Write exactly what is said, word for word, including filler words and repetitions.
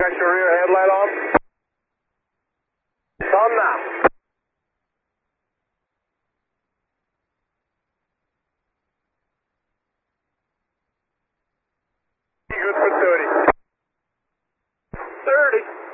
Extra rear headlight on. It's on now. Good for thirty. thirty.